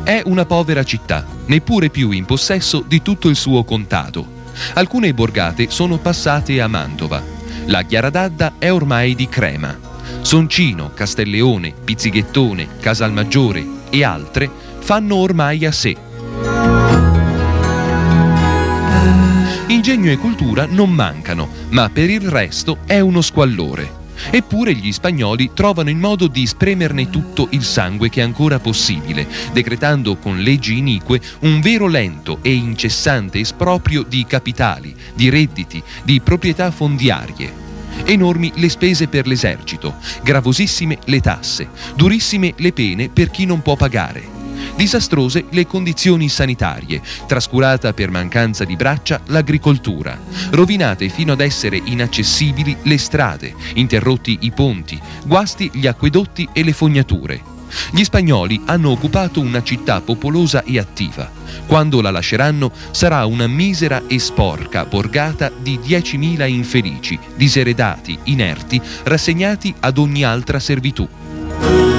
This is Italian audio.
È una povera città, neppure più in possesso di tutto il suo contado. Alcune borgate sono passate a Mantova. La Ghiaradadda è ormai di Crema. Soncino, Castelleone, Pizzighettone, Casalmaggiore e altre fanno ormai a sé. Ingegno e cultura non mancano, ma per il resto è uno squallore. Eppure gli spagnoli trovano il modo di spremerne tutto il sangue che è ancora possibile, decretando con leggi inique un vero lento e incessante esproprio di capitali, di redditi, di proprietà fondiarie. Enormi le spese per l'esercito, gravosissime le tasse, durissime le pene per chi non può pagare. Disastrose le condizioni sanitarie, trascurata per mancanza di braccia l'agricoltura, rovinate fino ad essere inaccessibili le strade, interrotti i ponti, guasti gli acquedotti e le fognature. Gli spagnoli hanno occupato una città popolosa e attiva. Quando la lasceranno sarà una misera e sporca borgata di 10.000 infelici, diseredati, inerti, rassegnati ad ogni altra servitù.